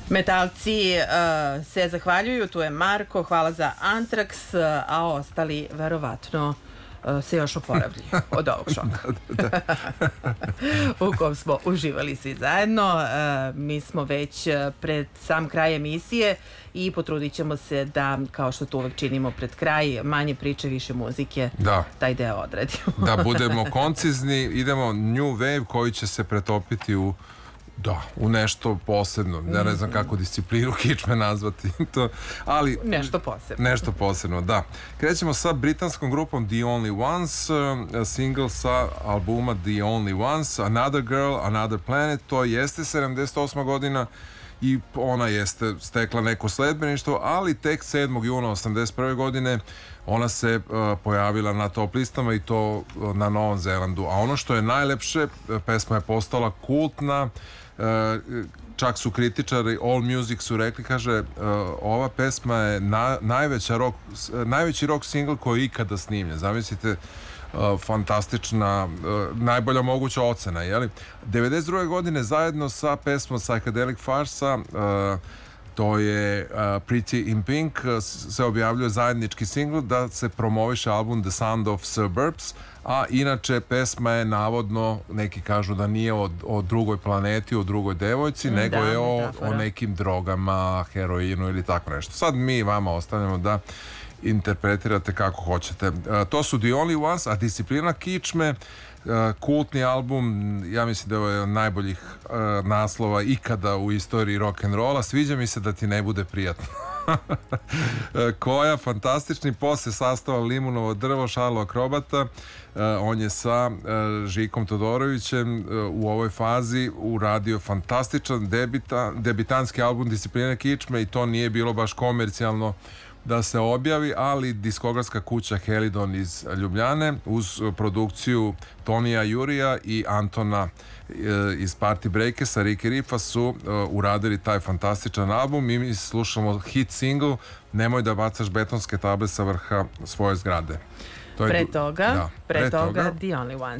Metalci se zahvaljuju, tu je Marko, hvala za Antrax, a ostali verovatno se još oporavljaju od ovog šoka u kom smo uživali svi zajedno. Mi smo već pred sam kraj emisije i potrudit ćemo se da, kao što to uvek činimo pred kraj, manje priče, više muzike, taj deo odradimo. Da budemo koncizni, idemo New Wave koji će se pretopiti u nešto posebno. Ja ne znam kako disciplinu kičme nazvati to, ali nešto posebno, da. Krećemo sa britanskom grupom The Only Ones, single sa albuma The Only Ones, Another Girl, Another Planet. To jeste 78. godina i ona jeste stekla neko sledbeništvo, ali tek 7. juna 81. godine ona se pojavila na top listama i to na Novom Zelandu. A ono što je najlepše, pesma je postala kultna, čak su kritičari All Music su rekli, kaže, ova pesma je najveći rock single koji je ikada snimljen. Zamislite, fantastična, najbolja moguća ocena, jeli? 92. godine zajedno sa pesmom Psychedelic Farsa, to je Pretty in Pink, se objavljuje zajednički singl da se promoviše album The Sound of Suburbs, a inače pesma je navodno, neki kažu da nije o drugoj planeti, o drugoj devojci, nego je o nekim drogama, heroinu ili tako nešto. Sad mi vama ostavljamo da interpretirate kako hoćete. To su The Only Ones, a Disciplina kičme, kultni album, ja mislim da je ovo najboljih naslova ikada u istoriji rock'n'rolla. Sviđa mi se da ti ne bude prijatno. Koja, fantastični, posle sastava Limunovo drvo, Šarlo Akrobata, on je sa Žikom Todorovićem u ovoj fazi uradio fantastičan debitanski album Disciplina kičme i to nije bilo baš komercijalno da se objavi, ali diskografska kuća Helidon iz Ljubljane uz produkciju Tonija Jurija i Antona iz Party Breakersa, Ricky Riffa su uradili taj fantastičan album i mi slušamo hit single Nemoj da bacaš betonske table sa vrha svoje zgrade. Pre toga The Only Ones.